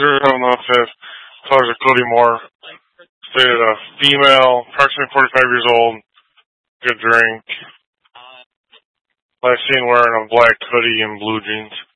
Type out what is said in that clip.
075 Sergeant Cody Moore. Stated a female, approximately 45 years old, good drink. Last seen wearing a black hoodie and blue jeans.